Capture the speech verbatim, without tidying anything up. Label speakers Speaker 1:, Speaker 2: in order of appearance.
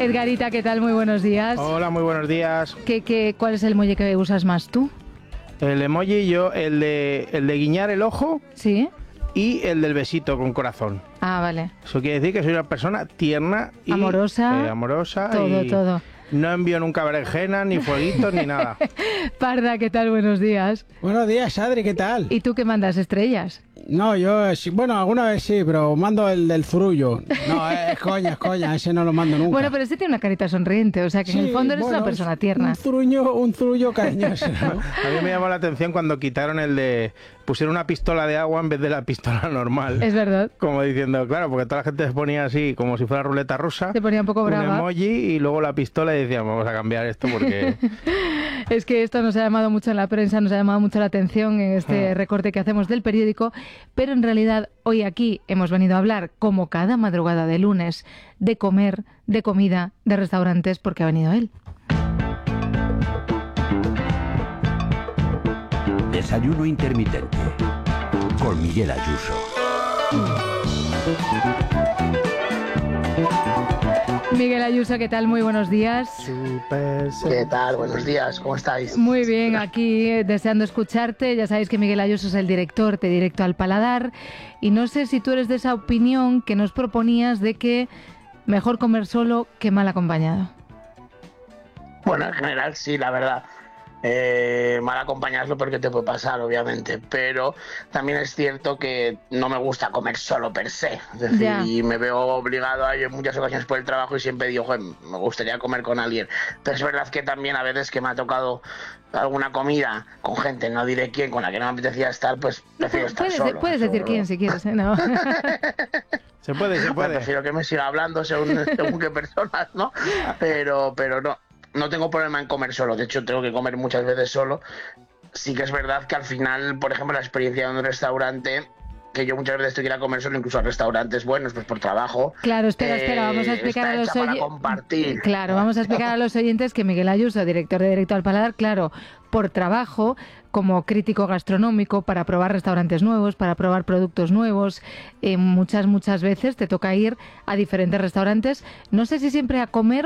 Speaker 1: Edgarita, ¿qué tal? Muy buenos días.
Speaker 2: Hola, muy buenos días.
Speaker 1: ¿Qué, qué, ¿Cuál es el emoji que usas más tú?
Speaker 2: El emoji yo, el de, el de guiñar el ojo.
Speaker 1: ¿Sí?
Speaker 2: Y el del besito con corazón.
Speaker 1: Ah, vale.
Speaker 2: Eso quiere decir que soy una persona tierna y
Speaker 1: amorosa.
Speaker 2: Eh, amorosa
Speaker 1: todo,
Speaker 2: y
Speaker 1: todo.
Speaker 2: No envío nunca berenjenas, ni fueguitos, ni nada.
Speaker 1: Parda, ¿qué tal? Buenos días.
Speaker 3: Buenos días, Adri, ¿qué tal?
Speaker 1: ¿Y tú qué mandas, estrellas?
Speaker 3: No, yo sí, bueno, alguna vez sí, pero mando el del zurullo. No, es coña, es coña, ese no lo mando nunca.
Speaker 1: Bueno, pero este tiene una carita sonriente, o sea que
Speaker 3: sí,
Speaker 1: en el fondo eres
Speaker 3: bueno,
Speaker 1: una persona tierna.
Speaker 3: Un zurullo, un zurullo cariñoso, ¿no?
Speaker 2: A mí me llamó la atención cuando quitaron el de... Pusieron una pistola de agua en vez de la pistola normal.
Speaker 1: Es verdad.
Speaker 2: Como diciendo, claro, porque toda la gente se ponía así, como si fuera ruleta rusa.
Speaker 1: Se ponía un poco brava.
Speaker 2: Un emoji y luego la pistola y decíamos, vamos a cambiar esto porque...
Speaker 1: Es que esto nos ha llamado mucho en la prensa, nos ha llamado mucho la atención en este recorte que hacemos del periódico, pero en realidad hoy aquí hemos venido a hablar, como cada madrugada de lunes, de comer, de comida, de restaurantes, porque ha venido él.
Speaker 4: Desayuno intermitente con Miguel Ayuso.
Speaker 1: Miguel Ayuso, ¿qué tal? Muy buenos días.
Speaker 2: Super...
Speaker 5: ¿Qué tal? Buenos días, ¿cómo estáis?
Speaker 1: Muy bien, aquí eh, deseando escucharte. Ya sabéis que Miguel Ayuso es el director de Directo al Paladar y no sé si tú eres de esa opinión que nos proponías de que mejor comer solo que mal acompañado.
Speaker 5: Bueno, en general sí, la verdad. Eh, mal acompañado es lo peor que te puede pasar, obviamente, pero también es cierto que no me gusta comer solo per se, es decir,
Speaker 1: Ya.
Speaker 5: y me veo obligado a ir en muchas ocasiones por el trabajo y siempre digo, joder, me gustaría comer con alguien, pero es verdad que también a veces que me ha tocado alguna comida con gente, no diré quién, con la que no me apetecía estar, pues prefiero estar
Speaker 1: Puedes,
Speaker 5: solo.
Speaker 1: puedes decir quién si quieres, ¿eh? No.
Speaker 2: Se puede, se
Speaker 5: Pues
Speaker 2: puede.
Speaker 5: prefiero que me siga hablando según, según qué personas, ¿no? Pero, pero no. No tengo problema en comer solo, de hecho tengo que comer muchas veces solo. Sí que es verdad que al final, por ejemplo, la experiencia de un restaurante, que yo muchas veces estoy que ir a comer solo, incluso a restaurantes buenos, pues por trabajo.
Speaker 1: Claro, espera, espera, vamos a
Speaker 5: eh,
Speaker 1: explicar
Speaker 5: está
Speaker 1: a los
Speaker 5: hecha para
Speaker 1: oyentes.
Speaker 5: compartir.
Speaker 1: Claro, vamos a explicar a los oyentes que Miguel Ayuso, director de Directo al Paladar, claro, por trabajo, como crítico gastronómico, para probar restaurantes nuevos, para probar productos nuevos, eh, muchas, muchas veces te toca ir a diferentes restaurantes, no sé si siempre a comer